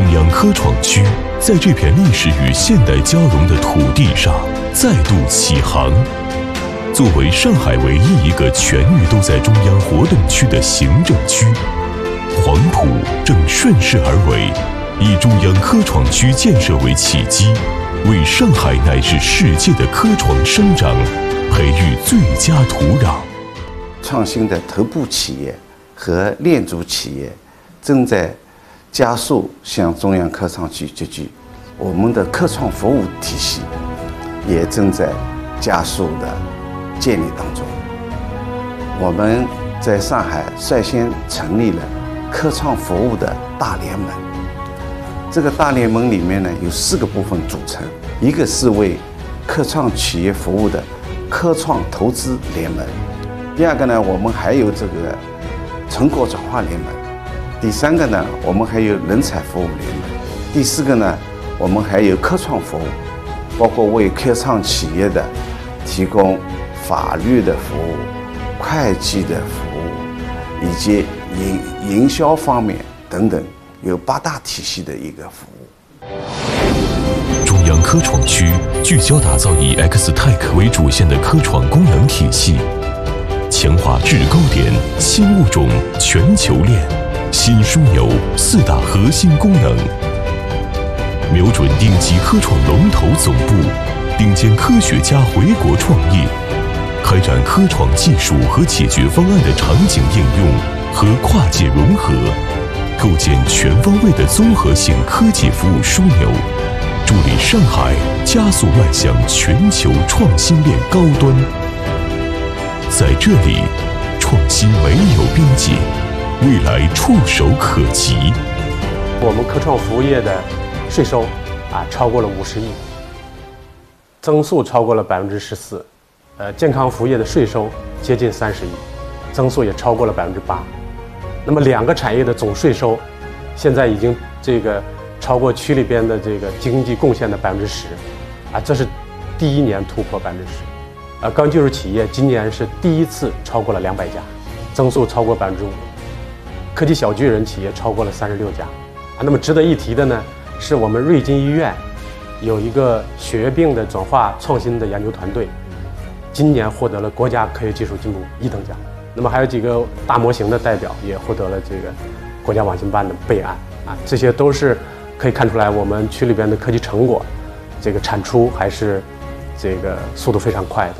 中央科创区在这片历史与现代交融的土地上再度起航。作为上海唯一一个全域都在中央活动区的行政区，黄埔正顺势而为，以中央科创区建设为契机，为上海乃至世界的科创生长培育最佳土壤。 创新的头部企业和链组企业正在加速向中央科创区集聚，我们的科创服务体系也正在加速的建立当中。我们在上海率先成立了科创服务的大联盟，这个大联盟里面呢有4个部分组成，一个是为科创企业服务的科创投资联盟，第二个呢我们还有这个成果转化联盟，第3个呢我们还有人才服务联盟，第4个呢我们还有科创服务，包括为科创企业的提供法律的服务、会计的服务，以及营销方面等等，有8大体系的一个服务。 中央科创区聚焦打造以 X-Tech 为主线的科创功能体系，强化制高点、新物种、全球链、新枢纽4大核心功能，瞄准顶级科创龙头总部，顶尖科学家回国创业，开展科创技术和解决方案的场景应用和跨界融合，构建全方位的综合性科技服务枢纽，助力上海加速迈向全球创新链高端。在这里，创新没有边界，未来触手可及。 我们科创服务业的税收超过了50亿，增速超过了14%，健康服务业的税收接近30亿，增速也超过了8%。那么2个产业的总税收，现在已经超过区里边的经济贡献的10%，这是第一年突破10%。高技术企业今年是第一次超过了200家，增速超过5%。科技小巨人企业超过了36家。那么值得一提的呢，是我们瑞金医院有一个血液病的转化创新的研究团队，今年获得了国家科学技术进步1等奖。那么还有几个大模型的代表也获得了国家网信办的备案这些都是可以看出来我们区里边的科技成果产出还是速度非常快的。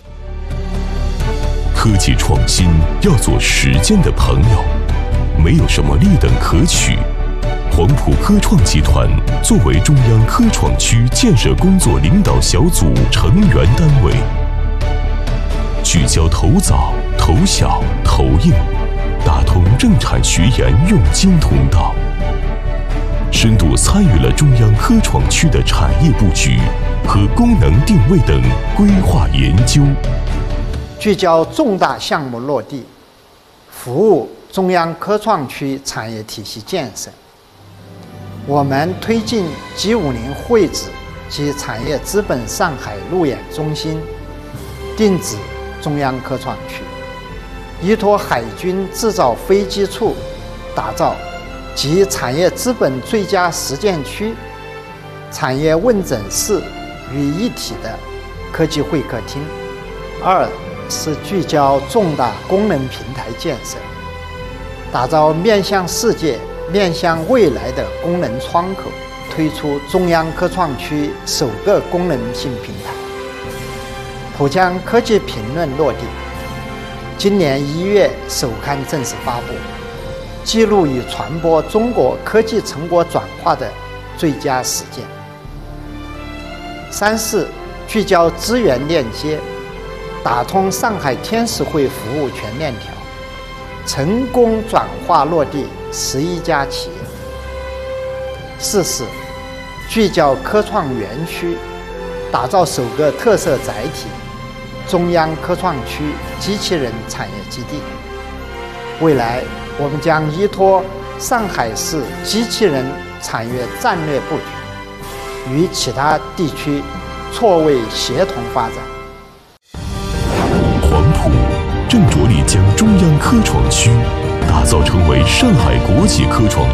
科技创新要做时间的朋友，没有什么劣等可取。黄埔科创集团作为中央科创区建设工作领导小组成员单位，聚焦投早、投小、投硬，打通政产学研用经通道，深度参与了中央科创区的产业布局和功能定位等规划研究， 聚焦重大项目落地，服务中央科创区产业体系建设。我们推进 G50会址及产业资本上海路演中心定址中央科创区，依托海军制造飞机处，打造集产业资本最佳实践区、产业问诊室于一体的科技会客厅。2是聚焦重大功能平台建设，打造面向世界、面向未来的功能窗口，推出中央科创区首个功能性平台。浦江科技评论落地，今年1月首刊正式发布，记录与传播中国科技成果转化的最佳实践。3是聚焦资源链接，打通上海天使会服务全链条，成功转化落地11家企业。4是聚焦科创园区，打造首个特色载体中央科创区机器人产业基地。未来我们将依托上海市机器人产业战略布局，与其他地区错位协同发展。 黄埔正着力将中央科创区打造成为上海国际科创